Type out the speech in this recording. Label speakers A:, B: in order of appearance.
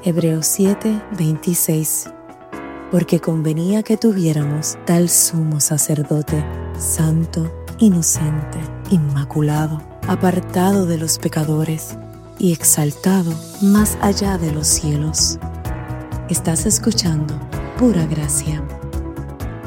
A: Hebreos 7:26. Porque convenía que tuviéramos tal sumo sacerdote, santo, inocente, inmaculado, apartado de los pecadores y exaltado más allá de los cielos. Estás escuchando Pura Gracia.